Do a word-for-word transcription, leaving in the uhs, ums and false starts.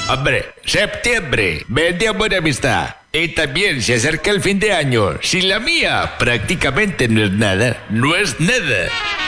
Hombre, septiembre, mes de amor y amistad. Y también se acerca el fin de año. Si la mía prácticamente no es nada, no es nada.